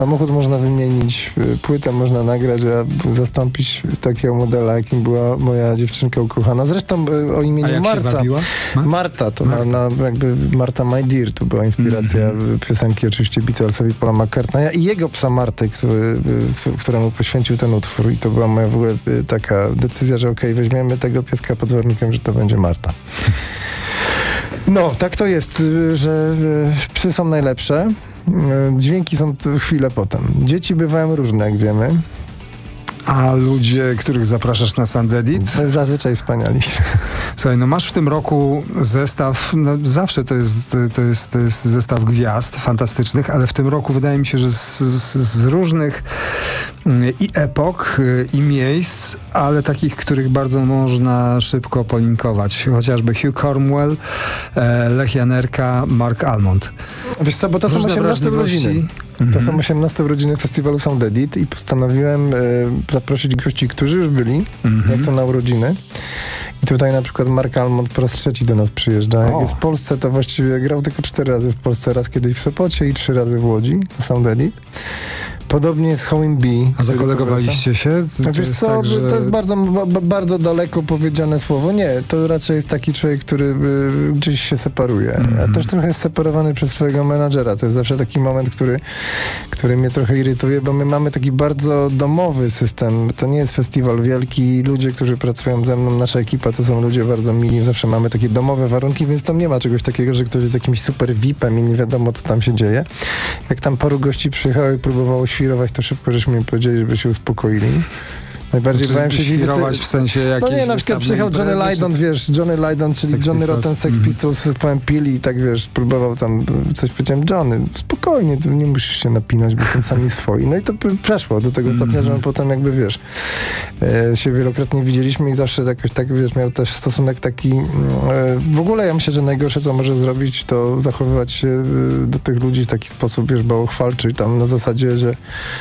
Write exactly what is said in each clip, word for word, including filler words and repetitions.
Samochód można wymienić, płytę można nagrać, a zastąpić takiego modela, jakim była moja dziewczynka ukochana. Zresztą o imieniu a jak Marta. Się wabiła? Ma? Marta, to Marta. Na, na jakby Marta My Dear, to była inspiracja mm-hmm. piosenki oczywiście Beatlesowi Paula McCartneya i jego psa Marty, który, któremu poświęcił ten utwór. I to była moja w ogóle taka decyzja, że okej, okay, weźmiemy tego pieska pod warunkiem, że to będzie Marta. No, tak to jest, że psy są najlepsze. Dźwięki są chwilę potem. Dzieci bywają różne, jak wiemy. A ludzie, których zapraszasz na Soundedit? Zazwyczaj wspaniali. Słuchaj, no masz w tym roku zestaw, no zawsze to jest, to jest, to jest zestaw gwiazd fantastycznych, ale w tym roku wydaje mi się, że z, z, z różnych i epok, i miejsc, ale takich, których bardzo można szybko polinkować. Chociażby Hugh Cornwell, Lech Janerka, Mark Almond. Wiesz co, bo to są osiemnaste urodziny. To są osiemnaste urodziny festiwalu Soundedit i postanowiłem e, zaprosić gości, którzy już byli, mm-hmm. jak to na urodziny. I tutaj na przykład Mark Almond po raz trzeci do nas przyjeżdża. Jak jest w Polsce, to właściwie grał tylko cztery razy w Polsce, raz kiedyś w Sopocie i trzy razy w Łodzi na Soundedit. Podobnie jest Hołym B. A zakolegowaliście się? To, wiesz co, tak, że... to jest bardzo, b- bardzo daleko powiedziane słowo. Nie, to raczej jest taki człowiek, który y, gdzieś się separuje. Mm-hmm. A też trochę jest separowany przez swojego menadżera. To jest zawsze taki moment, który, który mnie trochę irytuje, bo my mamy taki bardzo domowy system. To nie jest festiwal wielki. Ludzie, którzy pracują ze mną, nasza ekipa, to są ludzie bardzo mili. Zawsze mamy takie domowe warunki, więc tam nie ma czegoś takiego, że ktoś jest jakimś super V I P-em i nie wiadomo, co tam się dzieje. Jak tam paru gości przyjechało i próbowało świrować, to szybko żeśmy mi powiedzieli, żeby się uspokoili. Najbardziej znaczy, bałem się świrować w sensie jakiejś... No nie, na przykład przyjechał Johnny Lydon, wiesz, Johnny Lydon, czyli Sex Johnny Rotten Sex mm. Pistols z zespołem Pili i tak, wiesz, próbował tam coś, powiedziałem, Johnny, spokojnie, tu nie musisz się napinać, bo są sami swoi. No i to przeszło do tego stopnia, mm. że on potem jakby, wiesz, e, się wielokrotnie widzieliśmy i zawsze jakoś tak, wiesz, miał też stosunek taki... E, w ogóle ja myślę, że najgorsze, co może zrobić, to zachowywać się e, do tych ludzi w taki sposób, wiesz, bałchwalczy, tam na zasadzie, że...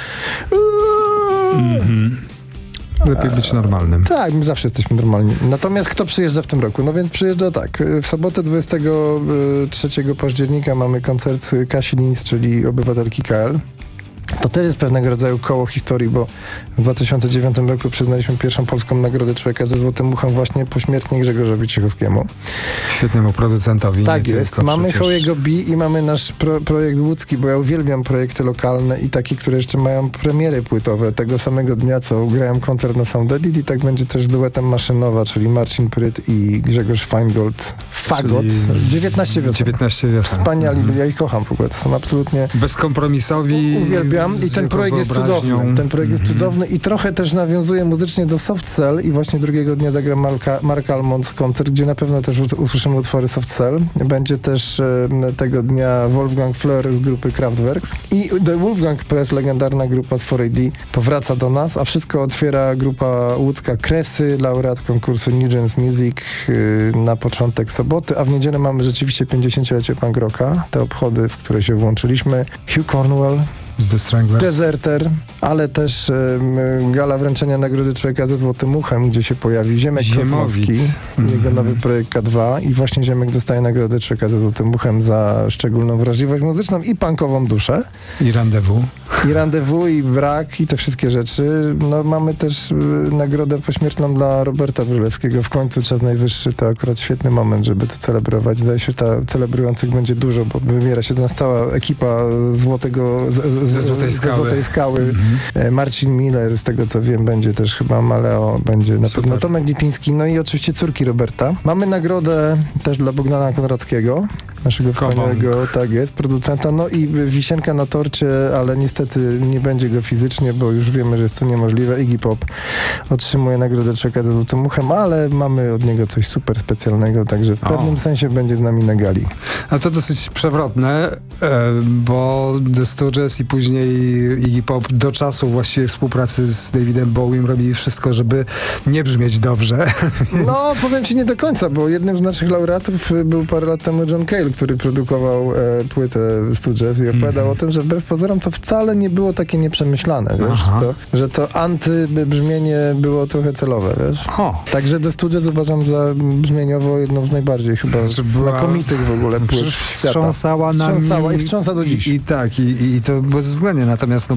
Mm-hmm. Lepiej być normalnym. Tak, my zawsze jesteśmy normalni. Natomiast kto przyjeżdża w tym roku? No więc przyjeżdża tak. W sobotę dwudziestego trzeciego października mamy koncert Kasi Linz, czyli obywatelki K L. To też jest pewnego rodzaju koło historii, bo w dwa tysiące dziewiątym roku przyznaliśmy pierwszą polską nagrodę Człowieka ze Złotym Uchem właśnie pośmiertnie Grzegorzowi Ciechowskiemu. Świetnemu producentowi. Tak jest. Mamy przecież... Hołego B i mamy nasz pro, projekt łódzki, bo ja uwielbiam projekty lokalne i takie, które jeszcze mają premiery płytowe tego samego dnia, co grałem koncert na Soundedit i tak będzie też z duetem Maszynowa, czyli Marcin Pryt i Grzegorz Feingold. Fagot. Czyli... dziewiętnaście wiosen. dziewiętnaście wiosen. Wspaniali, mhm. ja ich kocham w ogóle. To są absolutnie... Bezkompromisowi. Uwielbiam. I ten projekt jest cudowny. Ten projekt jest mm-hmm. cudowny i trochę też nawiązuje muzycznie do Soft Cell i właśnie drugiego dnia zagra Marka, Mark Almond koncert, gdzie na pewno też usłyszymy utwory Soft Cell. Będzie też e, tego dnia Wolfgang Fleur z grupy Kraftwerk i The Wolfgang Press, legendarna grupa z cztery A D, powraca do nas, a wszystko otwiera grupa łódzka Kresy, laureat konkursu New Gens Music y, na początek soboty, a w niedzielę mamy rzeczywiście pięćdziesięciolecie punk rocka, te obchody, w które się włączyliśmy. Hugh Cornwell z The Stranglers. Deserter, ale też um, gala wręczenia Nagrody Człowieka ze Złotym Uchem, gdzie się pojawi Ziemek Kosmowski, mm-hmm. jego nowy projekt K dwa i właśnie Ziemek dostaje Nagrodę Człowieka ze Złotym Uchem za szczególną wrażliwość muzyczną i punkową duszę. I Rendezvous. I Rendezvous, i Brak, i te wszystkie rzeczy. No mamy też y, nagrodę pośmiertną dla Roberta Brylewskiego. W końcu czas najwyższy, to akurat świetny moment, żeby to celebrować. Zdaje się, ta celebrujących będzie dużo, bo wybiera się do nas cała ekipa Złotego... Z, Ze Złotej Skały. Ze Złotej Skały. Mm-hmm. Marcin Miller, z tego co wiem, będzie też chyba Maleo, będzie na Super. pewno Tomek Lipiński, no i oczywiście córki Roberta. Mamy nagrodę też dla Bogdana Konrackiego, naszego wspaniałego, tak jest, producenta, no i wisienka na torcie, ale niestety nie będzie go fizycznie, bo już wiemy, że jest to niemożliwe. Iggy Pop otrzymuje nagrodę Człowieka ze Złotym Uchem, ale mamy od niego coś super specjalnego, także w o. pewnym sensie będzie z nami na gali. A to dosyć przewrotne, bo The Stooges i później Iggy Pop do czasu właściwie współpracy z Davidem Bowiem robili wszystko, żeby nie brzmieć dobrze. Więc... No, powiem ci nie do końca, bo jednym z naszych laureatów był parę lat temu John Cale, który produkował e, płytę Stooges i opowiadał mm-hmm. o tym, że wbrew pozorom to wcale nie było takie nieprzemyślane, wiesz, to, że to antybrzmienie było trochę celowe, wiesz. O. Także The Stooges uważam za brzmieniowo jedną z najbardziej chyba znakomitych w ogóle płyt świata. Wstrząsała nami. Wstrząsała i wstrząsa do dziś. I, i tak, i, i to bezwzględnie, natomiast no,